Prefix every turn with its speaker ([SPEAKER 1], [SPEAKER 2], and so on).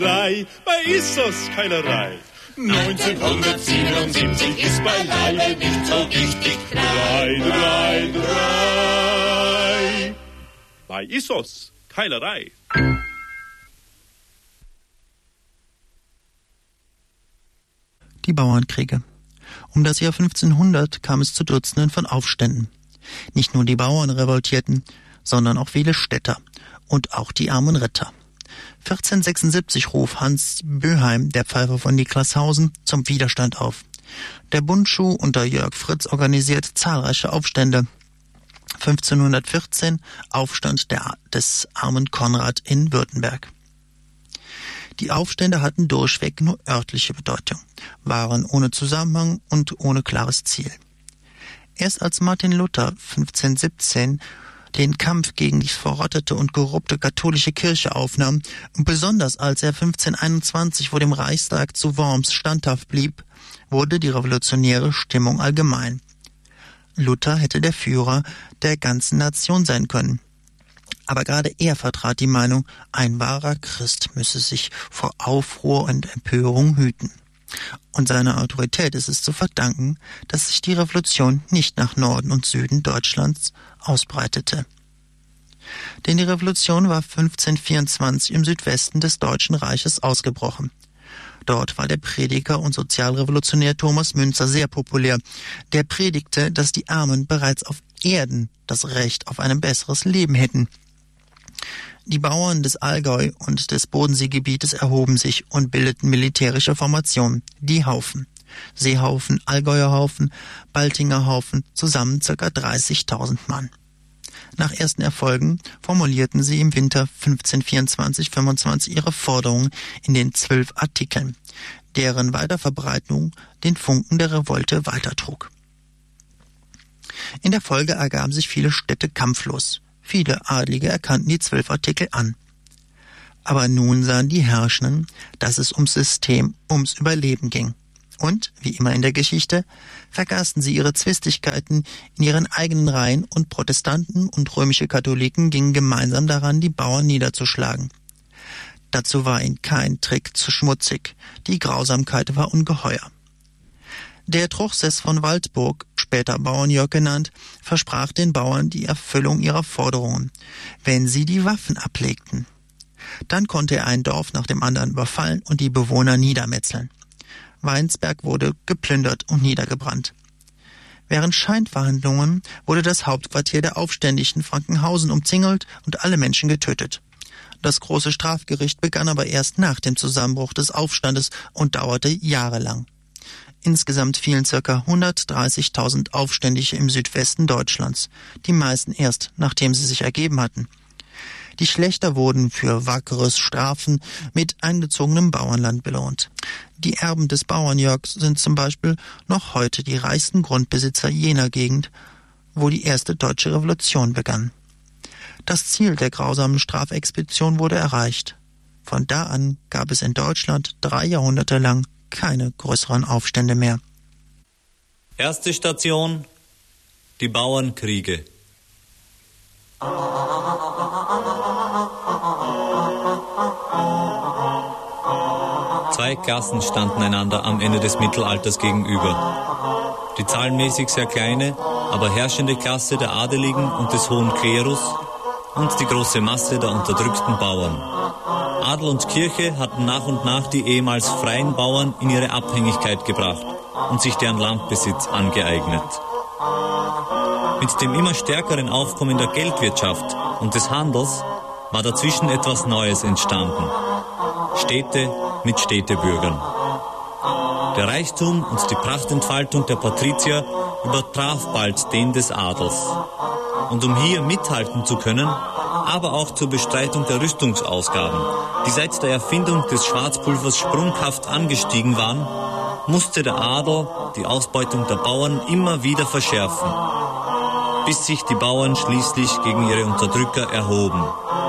[SPEAKER 1] Bei Issos Keilerei. 1977 ist beileibe nicht so wichtig. 3. Bei Issos Keilerei.
[SPEAKER 2] Die Bauernkriege. Um das Jahr 1500 kam es zu Dutzenden von Aufständen. Nicht nur die Bauern revoltierten, sondern auch viele Städter und auch die armen Ritter. 1476 rief Hans Böheim, der Pfeifer von Niklashausen, zum Widerstand auf. Der Bundschuh unter Jörg Fritz organisiert zahlreiche Aufstände. 1514 Aufstand des armen Konrad in Württemberg. Die Aufstände hatten durchweg nur örtliche Bedeutung, waren ohne Zusammenhang und ohne klares Ziel. Erst als Martin Luther 1517 den Kampf gegen die verrottete und korrupte katholische Kirche aufnahm und besonders als er 1521 vor dem Reichstag zu Worms standhaft blieb, wurde die revolutionäre Stimmung allgemein. Luther hätte der Führer der ganzen Nation sein können. Aber gerade er vertrat die Meinung, ein wahrer Christ müsse sich vor Aufruhr und Empörung hüten. Und seiner Autorität ist es zu verdanken, dass sich die Revolution nicht nach Norden und Süden Deutschlands ausbreitete. Denn die Revolution war 1524 im Südwesten des Deutschen Reiches ausgebrochen. Dort war der Prediger und Sozialrevolutionär Thomas Müntzer sehr populär. Der predigte, dass die Armen bereits auf Erden das Recht auf ein besseres Leben hätten. Die Bauern des Allgäu und des Bodenseegebietes erhoben sich und bildeten militärische Formationen, die Haufen. Seehaufen, Allgäuer Haufen, Baltinger Haufen, zusammen ca. 30.000 Mann. Nach ersten Erfolgen formulierten sie im Winter 1524-25 ihre Forderungen in den 12 Artikeln, deren Weiterverbreitung den Funken der Revolte weitertrug. In der Folge ergaben sich viele Städte kampflos. Viele Adlige erkannten die 12 Artikel an. Aber nun sahen die Herrschenden, dass es ums System, ums Überleben ging. Und, wie immer in der Geschichte, vergaßen sie ihre Zwistigkeiten in ihren eigenen Reihen und Protestanten und römische Katholiken gingen gemeinsam daran, die Bauern niederzuschlagen. Dazu war ihnen kein Trick zu schmutzig. Die Grausamkeit war ungeheuer. Der Truchsess von Waldburg, später Bauernjörg genannt, versprach den Bauern die Erfüllung ihrer Forderungen, wenn sie die Waffen ablegten. Dann konnte er ein Dorf nach dem anderen überfallen und die Bewohner niedermetzeln. Weinsberg wurde geplündert und niedergebrannt. Während Scheinverhandlungen wurde das Hauptquartier der Aufständischen Frankenhausen umzingelt und alle Menschen getötet. Das große Strafgericht begann aber erst nach dem Zusammenbruch des Aufstandes und dauerte jahrelang. Insgesamt fielen ca. 130.000 Aufständische im Südwesten Deutschlands, die meisten erst, nachdem sie sich ergeben hatten. Die Schlächter wurden für wackeres Strafen mit eingezogenem Bauernland belohnt. Die Erben des Bauernjörg sind zum Beispiel noch heute die reichsten Grundbesitzer jener Gegend, wo die erste deutsche Revolution begann. Das Ziel der grausamen Strafexpedition wurde erreicht. Von da an gab es in Deutschland 3 Jahrhunderte lang keine größeren Aufstände mehr.
[SPEAKER 3] Erste Station: die Bauernkriege. Zwei Klassen standen einander am Ende des Mittelalters gegenüber. Die zahlenmäßig sehr kleine, aber herrschende Klasse der Adeligen und des hohen Klerus und die große Masse der unterdrückten Bauern. Adel und Kirche hatten nach und nach die ehemals freien Bauern in ihre Abhängigkeit gebracht und sich deren Landbesitz angeeignet. Mit dem immer stärkeren Aufkommen der Geldwirtschaft und des Handels war dazwischen etwas Neues entstanden. Städte mit Städtebürgern. Der Reichtum und die Prachtentfaltung der Patrizier übertraf bald den des Adels. Und um hier mithalten zu können, aber auch zur Bestreitung der Rüstungsausgaben, die seit der Erfindung des Schwarzpulvers sprunghaft angestiegen waren, musste der Adel die Ausbeutung der Bauern immer wieder verschärfen, bis sich die Bauern schließlich gegen ihre Unterdrücker erhoben.